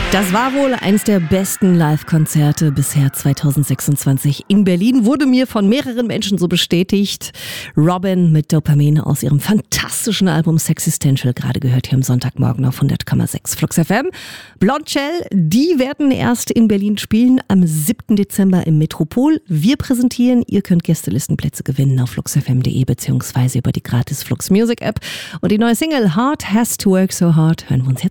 Das war wohl eines der besten Live-Konzerte bisher 2026 in Berlin. Wurde mir von mehreren Menschen so bestätigt. Robin mit Dopamin aus ihrem fantastischen Album Sexistential, gerade gehört hier am Sonntagmorgen auf 100,6 Flux FM. Blondshell, die werden erst in Berlin spielen am 7. Dezember im Metropol. Wir präsentieren, ihr könnt Gästelistenplätze gewinnen auf fluxfm.de bzw. über die gratis Flux Music App. Und die neue Single Heart Has to Work So Hard hören wir uns jetzt